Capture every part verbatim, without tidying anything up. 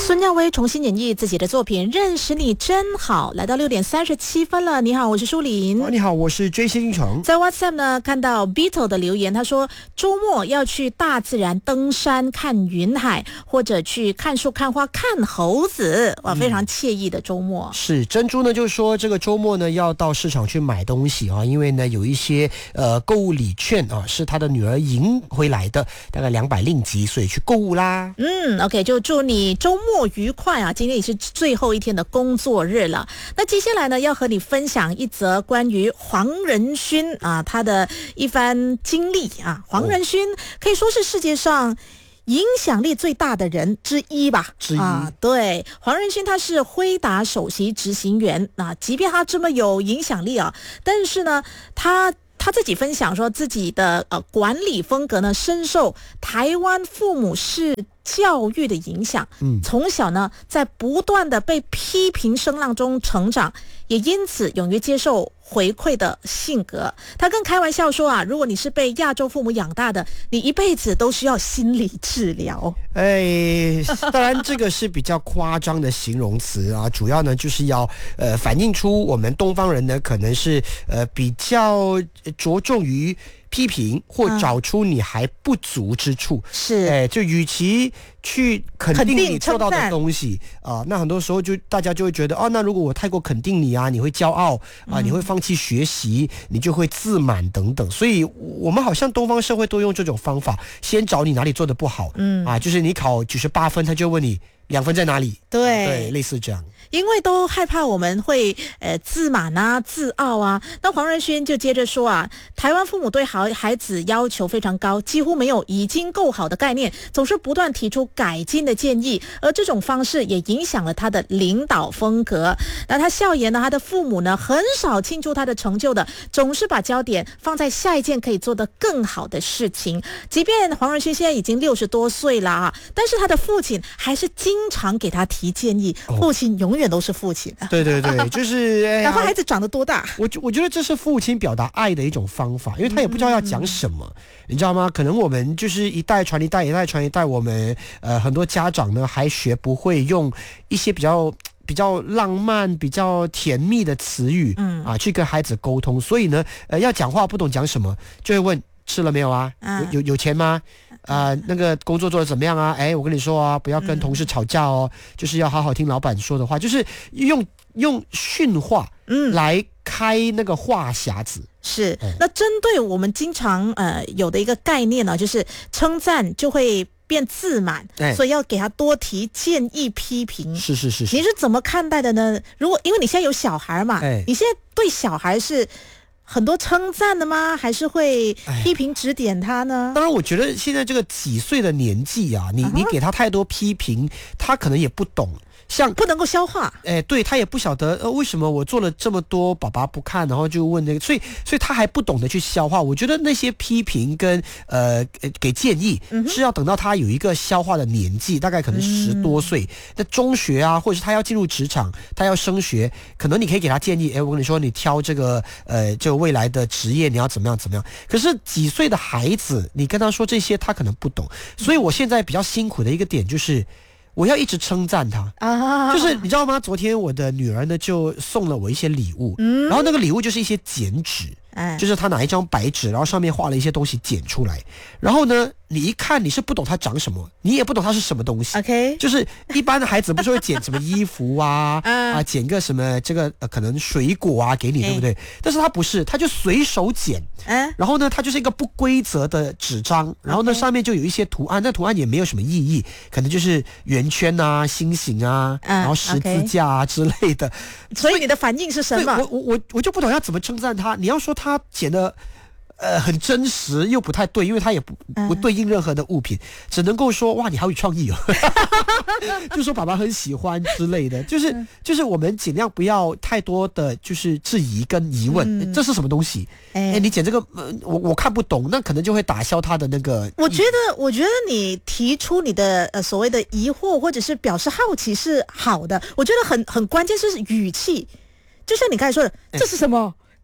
孙耀威重新演绎自己的作品《认识你真好》，来到六点三十七分了。你好，我是舒琳。 哦、你好，我是追星成。 在 WhatsApp 呢，看到 Beetle 的留言，他说周末要去大自然登山、看云海，或者去看树、看花、看猴子，哇，非常惬意的周末。 嗯、是珍珠呢，就说这个周末呢要到市场去买东西啊，因为呢有一些呃购物礼券啊是他的女儿赢回来的，大概两百令吉，所以去购物啦。 嗯 ，OK， 就祝你周末愉快啊！今天也是最后一天的工作日了。那接下来呢，要和你分享一则关于黄仁勋啊他的一番经历啊。黄仁勋可以说是世界上影响力最大的人之一吧， 之一啊，对，黄仁勋他是辉达首席执行员啊，即便他这么有影响力啊，但是呢，他。他自己分享说，自己的呃管理风格呢，深受台湾父母式教育的影响。嗯，从小呢，在不断的被批评声浪中成长，也因此勇于接受回馈的性格。他更开玩笑说啊，如果你是被亚洲父母养大的，你一辈子都需要心理治疗。 哎，当然这个是比较夸张的形容词啊，主要呢就是要呃反映出我们东方人呢可能是呃比较着重于批评或找出你还不足之处，嗯、是，哎，就与其去肯定你做到的东西啊、呃，那很多时候就大家就会觉得，哦，那如果我太过肯定你啊，你会骄傲啊、呃，你会放弃学习，你就会自满等等。所以我们好像东方社会都用这种方法，先找你哪里做得不好，嗯啊，就是你考九十八分，他就问你两分在哪里， 对、 啊、对，类似这样。 因为都害怕我们会呃自满啊、自傲啊。那黄仁勋就接着说啊，台湾父母对孩孩子要求非常高，几乎没有已经够好的概念，总是不断提出改进的建议，而这种方式也影响了他的领导风格。那他笑言呢，他的父母呢很少庆祝他的成就的，总是把焦点放在下一件可以做得更好的事情。即便黄仁勋现在已经六十多岁了啊，但是他的父亲还是经常给他提建议，父亲永远都是父亲的， 对对对，就是哪怕孩子长得多大， 我我觉得这是父亲表达爱的一种方法，因为他也不知道要讲什么，嗯、你知道吗？可能我们就是一代传一代，一代传一代，我们呃很多家长呢还学不会用一些比较比较浪漫、比较甜蜜的词语，嗯啊，去跟孩子沟通，所以呢，呃，要讲话不懂讲什么，就会问吃了没有啊？有有有钱吗？啊、呃，那个工作做得怎么样啊？哎，我跟你说啊，不要跟同事吵架哦，嗯、就是要好好听老板说的话，就是用用训话，嗯，来开那个话匣子。 是，那针对我们经常呃有的一个概念呢，就是称赞就会变自满，所以要给他多提建议批评。 是是是是， 你是怎么看待的呢？如果因为你现在有小孩嘛，你现在对小孩是很多称赞的吗？还是会批评指点他呢？ 当然，我觉得现在这个几岁的年纪啊，你、uh-huh. 你给他太多批评，他可能也不懂。像不能够消化， 哎，对，他也不晓得呃为什么我做了这么多，爸爸不看，然后就问那个，所以所以他还不懂得去消化。我觉得那些批评跟呃给建议、嗯、是要等到他有一个消化的年纪，大概可能十多岁，嗯、那中学啊，或者是他要进入职场，他要升学，可能你可以给他建议，哎，我跟你说，你挑这个呃这个未来的职业，你要怎么样怎么样。可是几岁的孩子，你跟他说这些，他可能不懂。所以我现在比较辛苦的一个点就是。我要一直称赞他啊，就是你知道吗？昨天我的女儿呢就送了我一些礼物，嗯，然后那个礼物就是一些剪纸，哎，就是他拿一张白纸，然后上面画了一些东西剪出来，然后呢，你一看你是不懂它长什么，你也不懂它是什么东西 ，OK， 就是一般的孩子不是会剪什么衣服啊啊，剪个什么这个、呃、可能水果啊给你，对不对？但是他不是，他就随手剪，然后呢，它就是一个不规则的纸张，然后呢上面就有一些图案，那图案也没有什么意义，可能就是圆圈啊、星星啊，然后十字架啊之类的。 所以你的反应是什么？ 我我我我就不懂要怎么称赞他。你要说他剪的。呃，很真实又不太对，因为它也不不对应任何的物品，嗯、只能够说哇，你好有创意哦，就说爸爸很喜欢之类的，就是、嗯、就是我们尽量不要太多的就是质疑跟疑问，嗯、这是什么东西？哎，你剪这个，呃、我我看不懂，那可能就会打消他的那个。 我觉得，我觉得你提出你的呃所谓的疑惑或者是表示好奇是好的，我觉得很很关键是语气，就像你刚才说的，这是什么？跟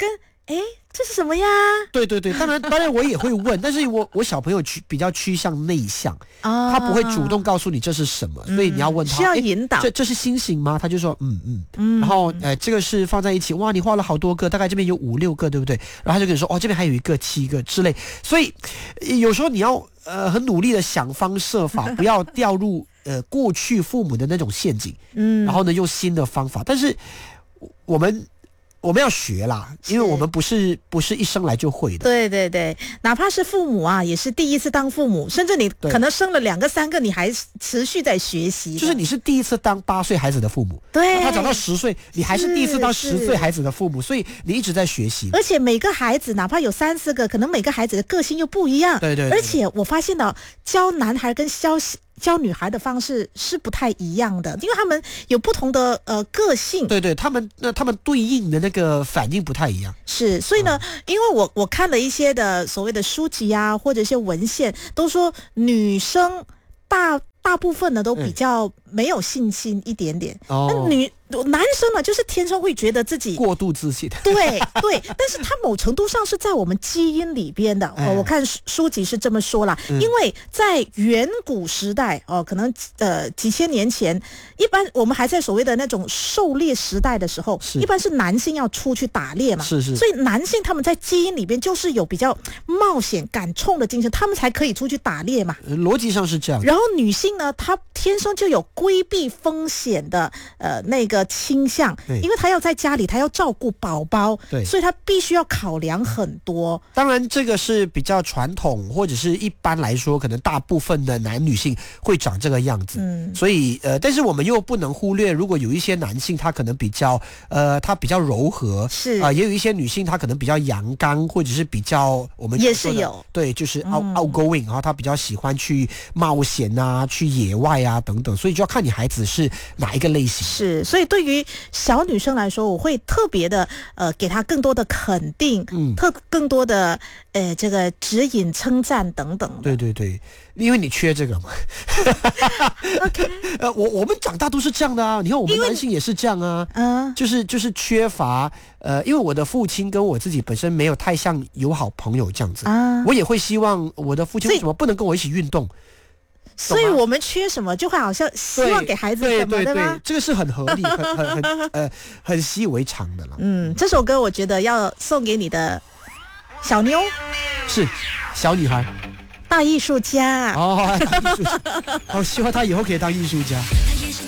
哎，这是什么呀？ 对对对，当然当然我也会问，但是我我小朋友趋比较趋向内向， 哦， 他不会主动告诉你这是什么，所以你要问他， 嗯需要引导。 这这是星星吗？他就说嗯嗯嗯，然后呃这个是放在一起，哇，你画了好多个，大概这边有五六个，对不对？然后他就跟你说，哦，这边还有一个七个之类，所以有时候你要呃很努力的想方设法，不要掉入呃过去父母的那种陷阱，嗯，然后呢用新的方法，但是我们。我们要学啦，因为我们不是不是一生来就会的。 对对对，哪怕是父母啊，也是第一次当父母，甚至你可能生了两个三个，你还持续在学习。 就是你是第一次当八岁孩子的父母， 对， 他长到十岁，你还是第一次当十岁孩子的父母，所以你一直在学习。 而且每个孩子，哪怕有三四个，可能每个孩子的个性又不一样。 对 对, 对。 而且我发现到教男孩跟教教女孩的方式是不太一样的，因为他们有不同的呃个性。 对对，他们那他们对应的那个反应不太一样。 是，所以呢，嗯、因为我我看了一些的所谓的书籍啊，或者一些文献，都说女生大大部分呢都比较没有信心一点点。哦、那女男生呢，就是天生会觉得自己过度自信。 对对，但是他某程度上是在我们基因里边的。哦，我看书籍是这么说啦，嗯、因为在远古时代哦，可能呃几千年前，一般我们还在所谓的那种狩猎时代的时候，一般是男性要出去打猎嘛， 是是， 所以男性他们在基因里边就是有比较冒险敢冲的精神，他们才可以出去打猎嘛。 呃、逻辑上是这样。 然后女性呢，她天生就有规避风险的呃那个倾向，因为她要在家里，她要照顾宝宝，对，所以她必须要考量很多。 当然，这个是比较传统，或者是一般来说，可能大部分的男女性会长这个样子。嗯，所以呃，但是我们又不能忽略，如果有一些男性他可能比较呃，他比较柔和， 是啊、呃，也有一些女性她可能比较阳刚，或者是比较我们也是有对，就是 out、嗯、outgoing， 然后她比较喜欢去冒险啊，去野外啊等等，所以就要看你孩子是哪一个类型。 是，所以对于小女生来说，我会特别的呃给她更多的肯定，嗯，特更多的呃这个指引、称赞等等。 对对对，因为你缺这个嘛。 OK， 呃，我我们长大都是这样的啊，你看我们男性也是这样啊，嗯，就是就是缺乏呃，因为我的父亲跟我自己本身没有太像友好朋友这样子啊，我也会希望我的父亲为什么不能跟我一起运动？ 所以我们缺什么，就会好像希望给孩子什么， 对对对吗？ 这个是很合理、很很很呃很习以为常的了。 嗯，这首歌我觉得要送给你的小妞， 是小女孩， 大艺术家哦，大艺术家，好希望她以后可以当艺术家。